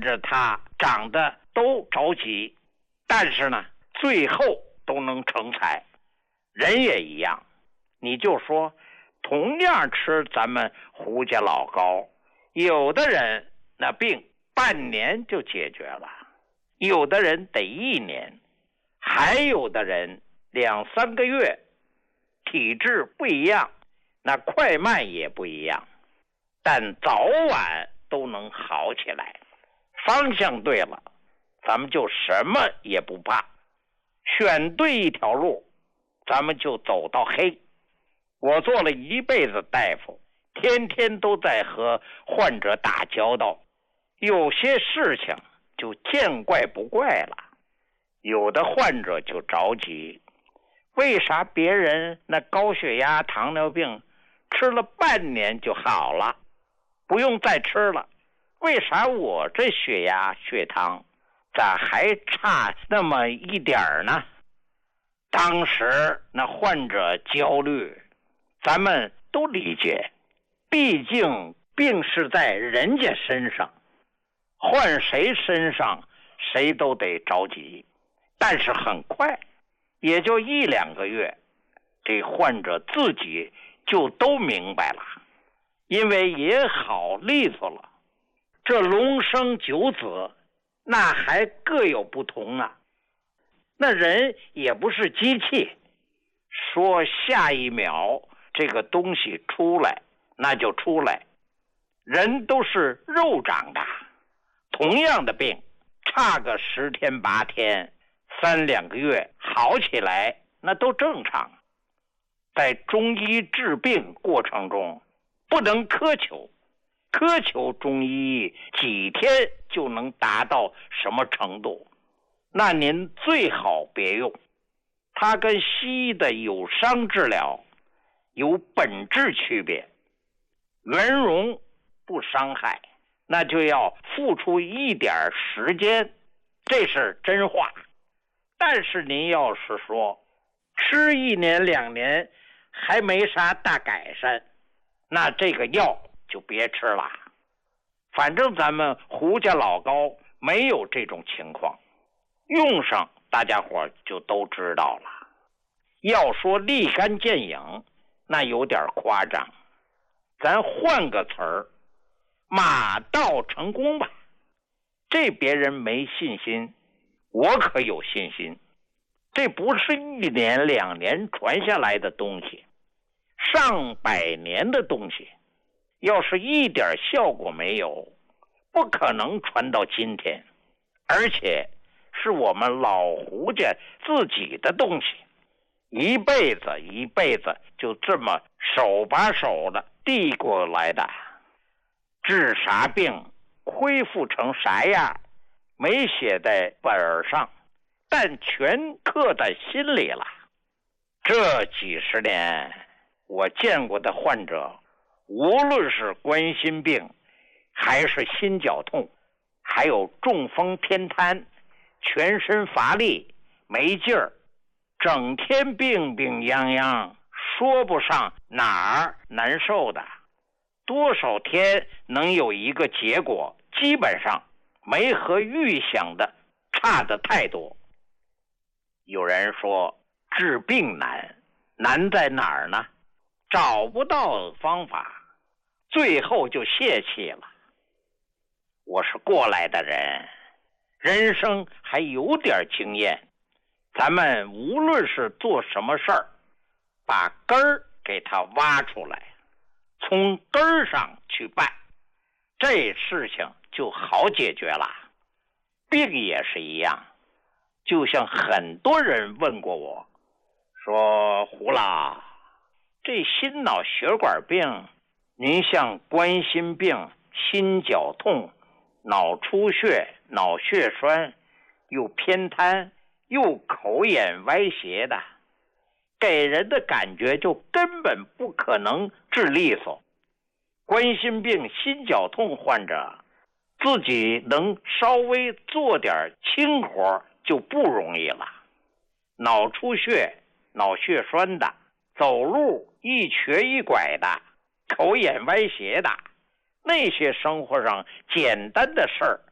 着他长得都着急，但是呢，最后都能成才。人也一样，你就说同样吃咱们胡家老膏，有的人那病半年就解决了，有的人得1年，还有的人2、3个月，体质不一样，那快慢也不一样，但早晚都能好起来。方向对了，咱们就什么也不怕，选对一条路，咱们就走到黑。我做了一辈子大夫，天天都在和患者打交道，有些事情就见怪不怪了。有的患者就着急，为啥别人那高血压、糖尿病吃了半年就好了，不用再吃了，为啥我这血压、血糖咋还差那么一点呢？当时那患者焦虑，咱们都理解，毕竟病是在人家身上，换谁身上谁都得着急。但是很快，也就1、2个月，这患者自己就都明白了，因为也好利索了。这龙生九子，那还各有不同啊。那人也不是机器，说下一秒这个东西出来，那就出来。人都是肉长的，同样的病，差个10天8天、3、2个月好起来，那都正常。在中医治病过程中，不能苛求，苛求中医几天就能达到什么程度，那您最好别用。它跟西医的有伤治疗有本质区别，圆融不伤害，那就要付出一点时间，这是真话。但是您要是说吃1年2年还没啥大改善，那这个药就别吃了。反正咱们胡家老膏没有这种情况，用上大家伙就都知道了。要说立竿见影，那有点夸张，咱换个词儿，马到成功吧。这别人没信心，我可有信心。这不是1年2年传下来的东西，上百年的东西，要是一点效果没有，不可能传到今天。而且是我们老胡家自己的东西，一辈子一辈子就这么手把手的递过来的。治啥病，恢复成啥样，没写在本上，但全刻在心里了。这几十年我见过的患者，无论是冠心病还是心绞痛，还有中风偏瘫，全身乏力没劲儿，整天病病殃殃，说不上哪儿难受的，多少天能有一个结果，基本上没和预想的差得太多。有人说治病难，难在哪儿呢？找不到方法，最后就泄气了。我是过来的人，人生还有点经验，咱们无论是做什么事儿，把根儿给它挖出来，从根儿上去办，这事情就好解决了。病也是一样，就像很多人问过我，说胡老，这心脑血管病，您像冠心病、心绞痛、脑出血、脑血栓，又偏瘫，又口眼歪斜的，给人的感觉就根本不可能治利索。冠心病、心绞痛患者自己能稍微做点轻活就不容易了。脑出血、脑血栓的，走路一瘸一拐的，口眼歪斜的，那些生活上简单的事儿，